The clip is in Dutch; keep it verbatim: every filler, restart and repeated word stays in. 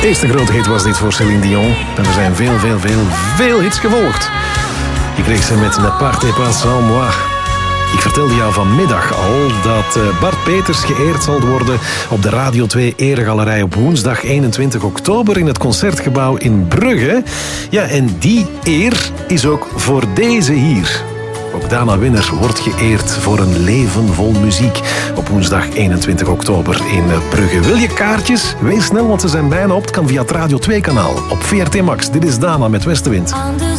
Eerste grote hit was dit voor Céline Dion. En er zijn veel, veel, veel, veel hits gevolgd. Je kreeg ze met Ne partez pas sans moi. Ik vertelde jou vanmiddag al dat Bart Peters geëerd zal worden op de Radio twee Eregalerij op woensdag eenentwintig oktober in het Concertgebouw in Brugge. Ja, en die eer is ook voor deze hier. Ook Dana Winner wordt geëerd voor een leven vol muziek op woensdag eenentwintig oktober in Brugge. Wil je kaartjes? Wees snel, want ze zijn bijna op. Het kan via het Radio twee kanaal op V R T Max. Dit is Dana met Westenwind.